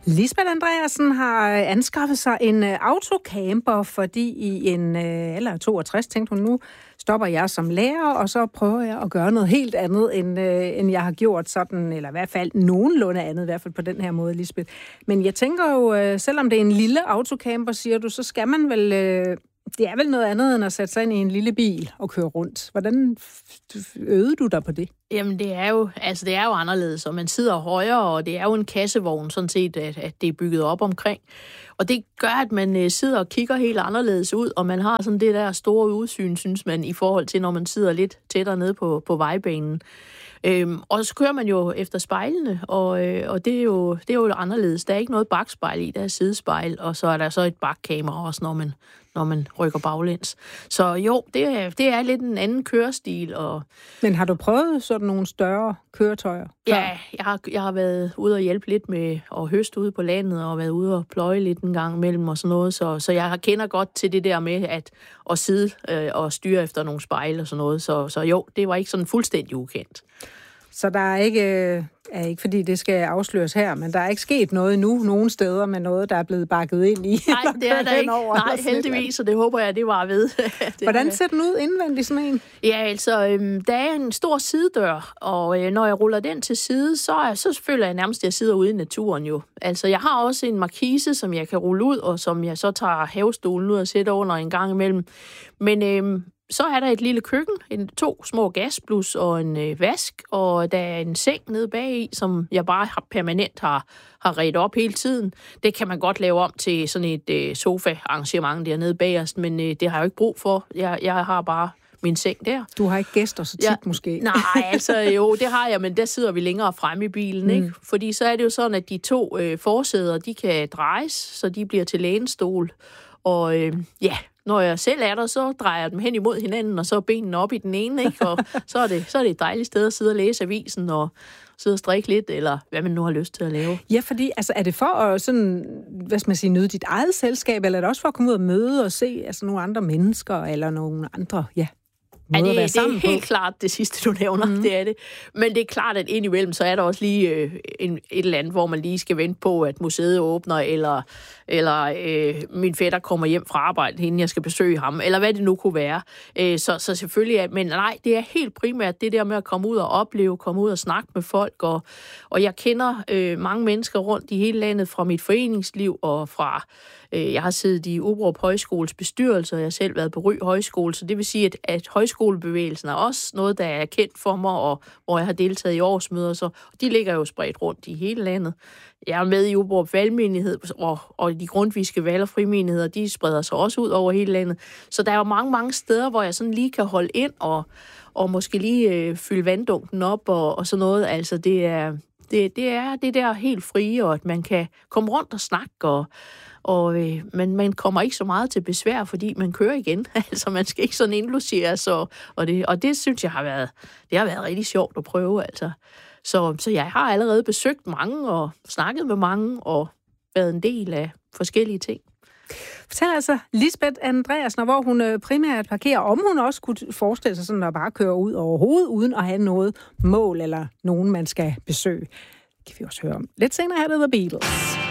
Lisbeth Andreasen har anskaffet sig en autocamper, fordi i en alder af 62 tænkte hun, nu stopper jeg som lærer, og så prøver jeg at gøre noget helt andet, end jeg har gjort sådan, eller i hvert fald nogenlunde andet, i hvert fald på den her måde, Lisbeth. Men jeg tænker jo, selvom det er en lille autocamper, siger du, så skal man vel... Det er vel noget andet, end at sætte sig ind i en lille bil og køre rundt. Hvordan øvede du dig på det? Jamen, det er jo anderledes, og man sidder højere, og det er jo en kassevogn, sådan set, at det er bygget op omkring. Og det gør, at man sidder og kigger helt anderledes ud, og man har sådan det der store udsyn, synes man, i forhold til, når man sidder lidt tættere nede på vejbanen. Og så kører man jo efter spejlene, og det er jo anderledes. Der er ikke noget bakspejl i, der er sidespejl, og så er der så et bakkamera også, når man rykker baglæns. Så jo, det er lidt en anden kørestil. Men har du prøvet sådan nogle større køretøjer? Ja, jeg har været ude og hjælpe lidt med at høste ude på landet, og været ude og pløje lidt en gang imellem og sådan noget. Så jeg kender godt til det der med at sidde og styre efter nogle spejle og sådan noget. Så jo, det var ikke sådan fuldstændig ukendt. Så der er ikke fordi det skal afsløres her, men der er ikke sket noget nu nogen steder med noget, der er blevet bakket ind i? Nej, det er der ikke. Nej, heldigvis, og det håber jeg, det var ved. Hvordan ser den ud indvendigt, sådan en? Ja, altså, der er en stor sidedør, og når jeg ruller den til side, så føler jeg nærmest, at jeg sidder ude i naturen jo. Altså, jeg har også en markise, som jeg kan rulle ud, og som jeg så tager havestolen ud og sætter under en gang imellem. Men så er der et lille køkken, 2 små gasblus og en vask, og der er en seng nede bagi, som jeg bare permanent har redt op hele tiden. Det kan man godt lave om til sådan et sofa-arrangement dernede bagerst, men det har jeg jo ikke brug for. Jeg har bare min seng der. Du har ikke gæster så tit måske? Nej, altså jo, det har jeg, men der sidder vi længere fremme i bilen, ikke? Fordi så er det jo sådan, at de 2 forsæder, de kan drejes, så de bliver til lænestol. Og når jeg selv er der, så drejer jeg dem hen imod hinanden, og så er benene op i den ene, ikke? Og så er det et dejligt sted at sidde og læse avisen, og sidde og strikke lidt, eller hvad man nu har lyst til at lave. Ja, fordi altså, er det for at sådan, hvad skal man sige, nyde dit eget selskab, eller er det også for at komme ud og møde og se altså, nogle andre mennesker, eller nogle andre, måder at være sammen på? Det er helt klart det sidste, du nævner, det er det. Men det er klart, at indimellem, så er der også lige et eller andet, hvor man lige skal vente på, at museet åbner, eller min fætter kommer hjem fra arbejde, inden jeg skal besøge ham, eller hvad det nu kunne være. Så selvfølgelig, men nej, det er helt primært det der med at komme ud og opleve, komme ud og snakke med folk, og jeg kender mange mennesker rundt i hele landet fra mit foreningsliv, og fra jeg har siddet i Ubrup Højskoles bestyrelse, og jeg har selv været på Ry Højskole, så det vil sige, at højskolebevægelsen er også noget, der er kendt for mig, og hvor jeg har deltaget i årsmøder, så de ligger jo spredt rundt i hele landet. Jeg er med i Ubrup Valgmenighed, og de grundtvigske valg- og frimenigheder, de spreder sig også ud over hele landet. Så der er jo mange steder, hvor jeg sådan lige kan holde ind, og måske lige fylde vanddunken op, og sådan noget. Altså, det er det der helt frie, og at man kan komme rundt og snakke, men man kommer ikke så meget til besvær, fordi man kører igen. Altså, man skal ikke sådan indlogeres, og det synes jeg har været rigtig sjovt at prøve, altså. Så jeg har allerede besøgt mange, og snakket med mange, og været en del af forskellige ting. Fortæl altså Lisbeth Andreasen, hvor hun primært parkerer, om hun også kunne forestille sig sådan at bare køre ud overhovedet, uden at have noget mål, eller nogen, man skal besøge. Det kan vi også høre om lidt senere her, det The Beatles.